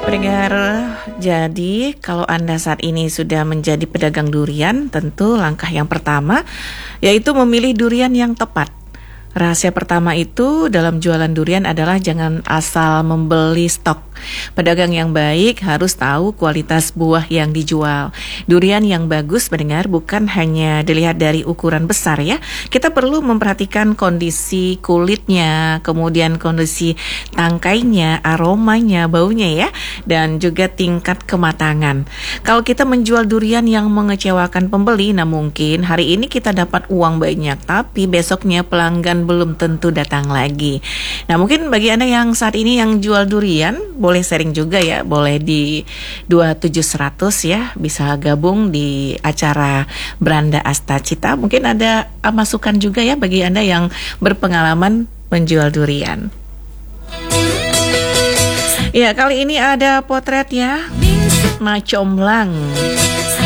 Pendengar, jadi kalau Anda saat ini sudah menjadi pedagang durian, tentu langkah yang pertama yaitu memilih durian yang tepat. Rahasia pertama itu dalam jualan durian adalah jangan asal membeli stok. Pedagang yang baik harus tahu kualitas buah yang dijual. Durian yang bagus pendengar bukan hanya dilihat dari ukuran besar ya. Kita perlu memperhatikan kondisi kulitnya, kemudian kondisi tangkainya, aromanya, baunya ya, dan juga tingkat kematangan. Kalau kita menjual durian yang mengecewakan pembeli, nah mungkin hari ini kita dapat uang banyak, tapi besoknya pelanggan belum tentu datang lagi. Nah mungkin bagi Anda yang saat ini yang jual durian, boleh sharing juga ya, boleh di 27100 ya, bisa gabung di acara Beranda Astacita. Mungkin ada masukan juga ya bagi Anda yang berpengalaman menjual durian. Ya, kali ini ada potret ya, Ma Comblang.